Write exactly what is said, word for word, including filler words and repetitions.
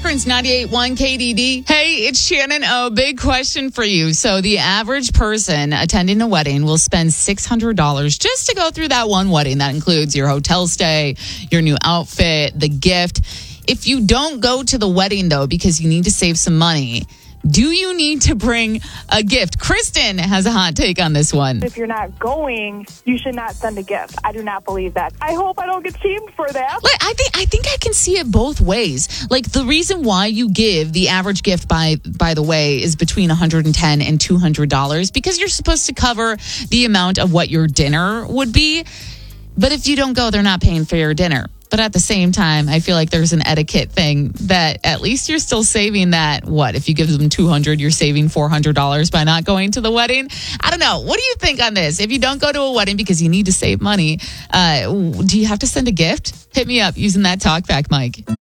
Akron's ninety-eight point one K D D. Hey, it's Shannon O. Big question for you. So the average person attending a wedding will spend six hundred dollars just to go through that one wedding. That includes your hotel stay, your new outfit, the gift. If you don't go to the wedding, though, because you need to save some money, do you need to bring a gift? Kristen has a hot take on this one. If you're not going, you should not send a gift. I do not believe that. I hope I don't get shamed for that. Like, I think I think I can see it both ways. Like, the reason why you give the average gift, by by the way, is between one hundred ten dollars and two hundred dollars because you're supposed to cover the amount of what your dinner would be. But if you don't go, they're not paying for your dinner. But at the same time, I feel like there's an etiquette thing that at least you're still saving that. What, if you give them two hundred dollars, you're saving four hundred dollars by not going to the wedding? I don't know. What do you think on this? If you don't go to a wedding because you need to save money, uh, do you have to send a gift? Hit me up using that talkback mic.